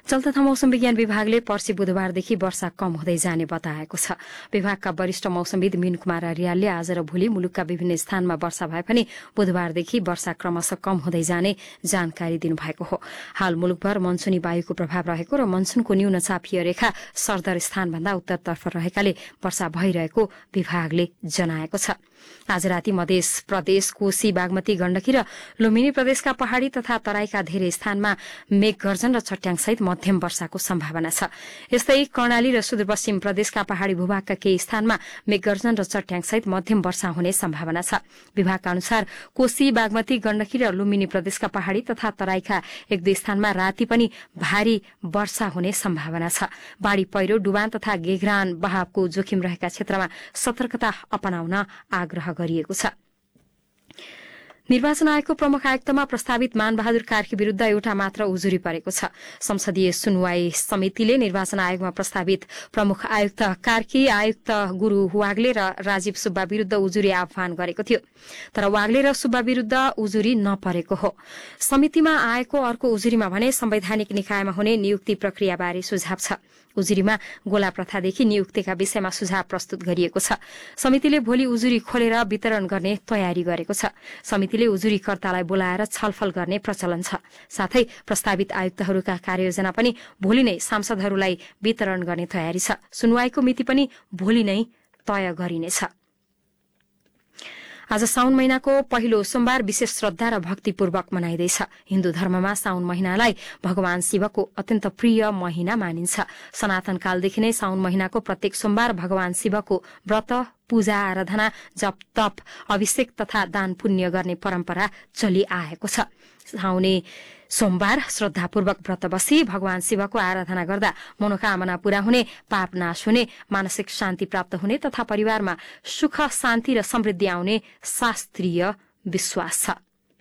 चल्ता मौसम विज्ञान विभागले पर्सि बुधबारदेखि वर्षा कम हुँदै जाने बताएको छ। विभागका वरिष्ठ मौसमविद मीन कुमार अर्यालले आज र भोलि मुलुकका विभिन्न स्थानमा वर्षा भए पनि बुधबारदेखि वर्षा क्रमशः कम हुँदै जाने जानकारी दिनुभएको हो। हाल मुलुकभर मनसुनी वायुको प्रभाव रहेको र मनसुनको न्यून चापीय रेखा सरदर स्थानभन्दा उत्तरतर्फ रहेकाले वर्षा भइरहेको विभागले जनाएको छ। आज राति मध्य प्रदेश, कोशी, बागमती, गण्डकी र लुम्बिनी प्रदेशका पहाड़ी तथा तराईका धेरै स्थानमा मेघगर्जन र छट्याङसहित मध्यम वर्षाको सम्भावना छ। यस्तै कर्णाली र सुदूरपश्चिम प्रदेशका पहाड़ी भूभागका केही स्थानमा मेघगर्जन र छट्याङसहित मध्यम वर्षा हुने सम्भावना छ। विभागका अनुसार कोशी, बागमती, गण्डकी र लुम्बिनी प्रदेशका पहाड़ी तथा तराईका एक दुई स्थानमा राति पनि भारी वर्षा हुने सम्भावना छ। बाढ़ी पहिरो, डुबान तथा गेग्रान बहावको जोखिम रहेका क्षेत्रमा सतर्कता अपनाउन आग्रह गरिएको छ। निर्वाचन आयोगको प्रमुख आयुक्तमा प्रस्तावित मानबहादुर कार्की विरूद्ध एउटा मात्र उजुरी परेको छ। संसदीय सुनवाई समितिले निर्वाचन आयोगमा प्रस्तावित प्रमुख आयुक्त कार्की, आयुक्त गुरू वाग्ले र राजीव सुब्बा विरूद्ध उजुरी आह्वान गरेको थियो। तर वाग्ले र सुब्बा विरूद्ध उजुरी नपरेको हो। समितिमा आएको अर्को उजुरीमा भने संवैधानिक निकायमा हुने नियुक्ति प्रक्रियाबारे सुझाव छ। उजुरीमा गोला प्रथादेखि नियुक्तिका विषयमा सुझाव प्रस्तुत गरिएको छ। समितिले भोलि उजुरी खोलेर वितरण गर्ने तयारी गरेको छ। समितिले उजुरीकर्तालाई बोलाएर छलफल गर्ने प्रचलन छ। साथै प्रस्तावित आयुक्तहरूका कार्ययोजना पनि भोलि नै सांसदहरूलाई वितरण गर्ने तयारी छ। सुनवाईको मिति पनि भोलि नै तय गरिनेछ। आज साउन महिनाको पहिलो सोमबार विशेष श्रद्धा र भक्तिपूर्वक मनाइँदैछ। हिन्दू धर्ममा साउन महिनालाई भगवान शिवको अत्यन्त प्रिय महिना मानिन्छ। सनातन कालदेखि नै साउन महिनाको प्रत्येक सोमबार भगवान शिवको व्रत, पूजा आराधना, जप तप, अभिषेक तथा दान पुण्य गर्ने परम्परा चलिआएको छ। साउने सोमबार श्रद्धापूर्वक व्रत बसी भगवान शिवको आराधना गर्दा मनोकामना पूरा हुने, पाप नाश हुने, मानसिक शान्ति प्राप्त हुने तथा परिवारमा सुख, शान्ति र समृद्धि आउने शास्त्रीय विश्वास छ।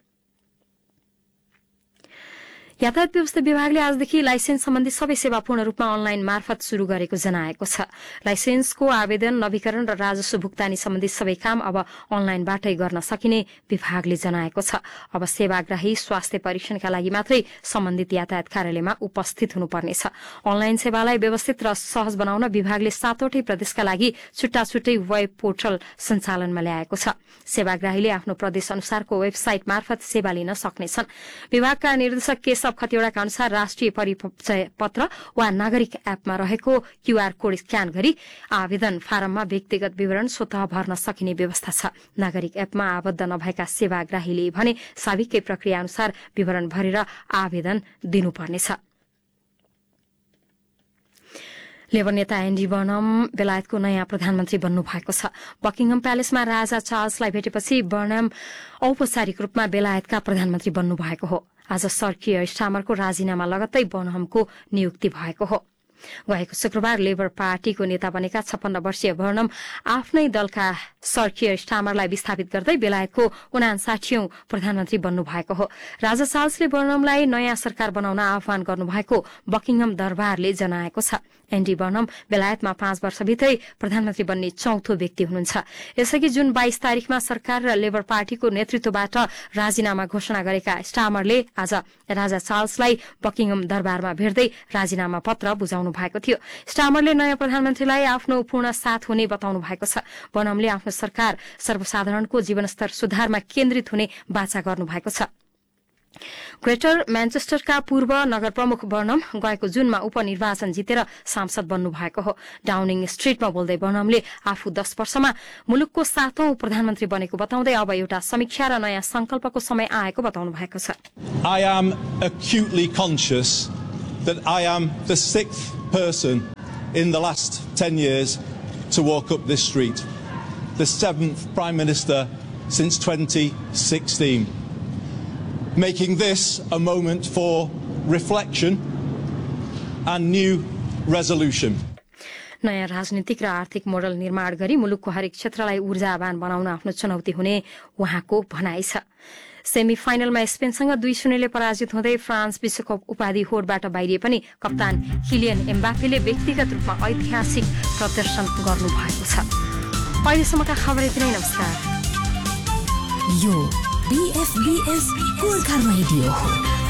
यातायात व्यवस्था विभागले आजदेखि लाइसेन्स सम्बन्धी सबै सेवा पूर्ण रूपमा अनलाइन मार्फत शुरू गरेको जनाएको छ। लाइसेन्सको आवेदन, नवीकरण र राजस्व भुक्तानी सम्बन्धी सबै काम अब अनलाइनबाटै गर्न सकिने विभागले जनाएको छ। अब सेवाग्राही स्वास्थ्य परीक्षणका लागि मात्रै सम्बन्धित यातायात कार्यालयमा उपस्थित हुनुपर्नेछ। अनलाइन सेवालाई व्यवस्थित र सहज बनाउन विभागले 7वटै प्रदेशका लागि छुट्टा-छुट्टै वेब पोर्टल सञ्चालनमा ल्याएको छ। सेवाग्राहीले आफ्नो प्रदेश अनुसारको वेबसाइट मार्फत सेवा लिन सक्नेछन्। विभागका निर्देशक केशव खतिवड़ाका अनुसार राष्ट्रिय परिचय पत्र वा नागरिक एपमा रहेको क्यूआर कोड स्क्यान गरी आवेदन फारममा व्यक्तिगत विवरण स्वतः भर्न सकिने व्यवस्था छ। नागरिक एपमा आबद्ध नभएका सेवाग्राहीले भने साविकै प्रक्रिया अनुसार विवरण भरेर आवेदन दिनुपर्नेछ। लेबर नेता एन्डी बर्नम बेलायतको नयाँ प्रधानमन्त्री बन्नु भएको छ। बकिङहम प्यालेसमा राजा चार्ल्सलाई भेटेपछि बर्नम औपचारिक रूपमा बेलायतका प्रधानमन्त्री बन्नु भएको हो। आज सर कियर स्टामरको राजीनामा लगत्तै बर्नहमको नियुक्ति भएको हो। गएको शुक्रबार लेबर पार्टीको नेता बनेका 56 वर्षीय बर्नम आफ्नै दलका सर कियर स्टामरलाई विस्थापित गर्दै बेलायतको 59औं प्रधानमन्त्री बन्नु भएको हो। राजा चार्ल्सले बर्नमलाई नयाँ सरकार बनाउन आह्वान गर्नुभएको बकिङहम दरबारले जनाएको छ। एन्डी बर्नम बेलायतमा 5 वर्षभित्रै प्रधानमन्त्री बन्ने चौथो व्यक्ति हुनुहुन्छ। यसअघि जुन 22 तारिखमा सरकार र लेबर पार्टीको नेतृत्वबाट राजीनामा घोषणा गरेका स्टामरले आज राजा चार्ल्सलाई बकिङहम दरबारमा भेट्दै राजीनामा पत्र बुझाउनु भएको थियो। स्टामरले नयाँ प्रधानमन्त्रीलाई आफ्नो पूर्ण साथ हुने बताउनु भएको छ। बर्नमले आफ्नो सरकार सर्वसाधारणको जीवनस्तर सुधारमा केन्द्रित हुने वाचा गर्नु भएको छ। ग्रेटर म्यानचेस्टरका पूर्व नगर प्रमुख बर्नम गएको जुनमा उपनिर्वाचन जितेर सांसद बन्नु भएको हो। डाउनिङ स्ट्रीटमा बोल्दै बर्नमले आफू 10 वर्षमा मुलुकको 7औं प्रधानमन्त्री बनेको बताउँदै अब एउटा समीक्षा र नयाँ संकल्पको समय आएको बताउनु भएको छ। I am acutely conscious that I am the 6th person in the last 10 years to walk up this street, the 7th Prime Minister since 2016. Making this a moment for reflection and new resolution. नयाँ राजनीतिक र आर्थिक model निर्माण गरी मुलुकको हरेक क्षेत्रलाई ऊर्जावान बनाउन आफ्नो चुनौती हुने उहाँको भनाइ छ। सेमी फाइनलमा स्पेनसँग 2-0 पराजित हुँदै फ्रान्स विश्वकप उपाधि होडबाट बाहिरिए पनि कप्तान किलियन एम्बापेले व्यक्तिगत रूपमा ऐतिहासिक प्रदर्शन गर्नु भएको छ। अहिलेसम्मका खबर यति नै। नमस्कार। यो BFBS गोर्खा रेडियो हो।